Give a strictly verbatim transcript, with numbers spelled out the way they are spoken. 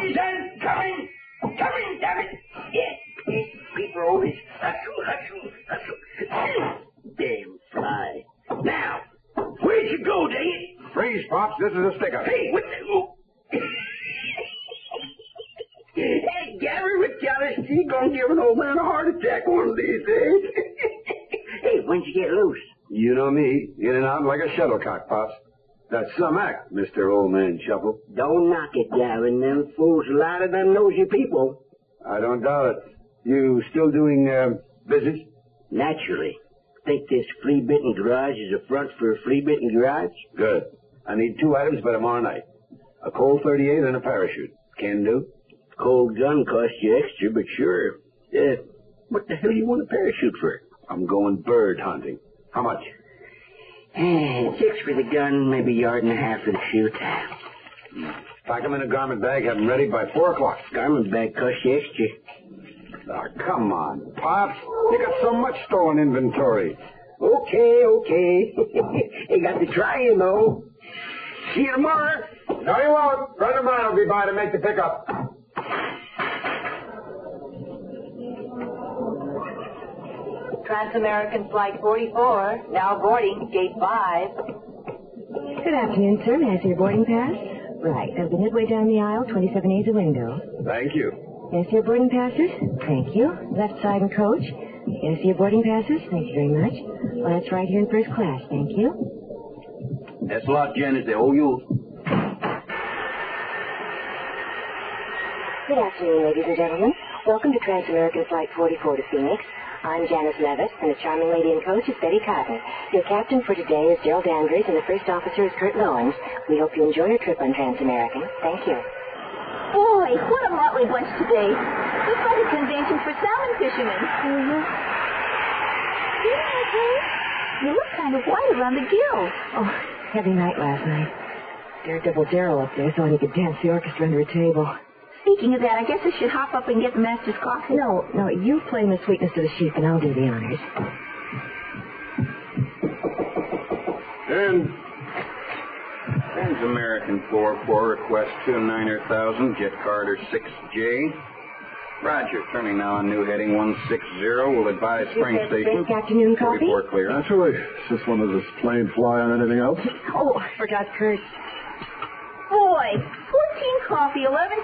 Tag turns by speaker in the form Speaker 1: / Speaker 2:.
Speaker 1: Poison coming! Coming, damn it! Yes, yes, people are always hustle, hustle, hustle. Damn fly. Now, where'd you go, dang it?
Speaker 2: Freeze, Pops. This is a stick-up.
Speaker 1: Hey, what the... Oh. Hey, Gary McAllister, you gonna give an old man a heart attack one of these days. Hey, when'd you get loose?
Speaker 2: You know me, in and out like a shuttlecock, Pops. That's some act, Mister Old Man Shuffle.
Speaker 1: Don't knock it, Gavin. Them fools a lot of them nosy people.
Speaker 2: I don't doubt it. You still doing uh, business?
Speaker 1: Naturally. Think this flea-bitten garage is a front for a flea-bitten garage?
Speaker 2: Good. I need two items by tomorrow night. A Colt thirty-eight and a parachute. Can do?
Speaker 1: Cold gun costs you extra, but sure. Uh, what the hell do you want a parachute for?
Speaker 2: I'm going bird hunting. How much?
Speaker 1: Six for the gun, maybe a yard and a half for the chute.
Speaker 2: Pack them in a garment bag, have them ready by four o'clock.
Speaker 1: Garment bag costs you extra.
Speaker 2: Oh, come on, Pops. You got so much stolen inventory.
Speaker 1: Okay, okay. You got to try, you know. See you tomorrow.
Speaker 2: No, you won't. Brother Mine will be by to make the pickup.
Speaker 3: Trans-American Flight forty-four, now boarding, gate five.
Speaker 4: Good afternoon, sir. May I see your boarding pass? Right. That'll be midway down the aisle, twenty-seven A's a window.
Speaker 2: Thank you.
Speaker 4: Yes, your boarding passes? Thank you. Left side and coach? Yes, your boarding passes? Thank you very much. Well, that's right here in first class. Thank you.
Speaker 2: That's a lot, Janet. They owe you.
Speaker 4: Good afternoon, ladies and gentlemen. Welcome to Trans-American Flight forty-four to Phoenix. I'm Janice Levis, and the charming lady in coach is Betty Cotton. Your captain for today is Gerald Andrews, and the first officer is Kurt Lowens. We hope you enjoy your trip on Trans-American. Thank you.
Speaker 3: Boy, what a motley bunch today. Looks like a convention for salmon fishermen.
Speaker 4: Mm-hmm.
Speaker 3: You know, okay? You look kind of white around the gills.
Speaker 4: Oh, heavy night last night. Daredevil Daryl up there thought he could dance the orchestra under a table.
Speaker 3: Speaking of that, I guess I should hop up and get the master's coffee.
Speaker 4: No, no, you play the sweetness to the sheep, and I'll do the honors.
Speaker 5: And Trans-American four four, request two niner thousand, Jet Carter six J. Roger, turning now on new heading one six zero. We'll advise Spring Station.
Speaker 4: Good afternoon, coffee?
Speaker 5: Report clear.
Speaker 6: Naturally. Since when does this plane fly on anything else?
Speaker 4: Oh, I forgot Kurt.
Speaker 3: Boy, fourteen coffee, eleven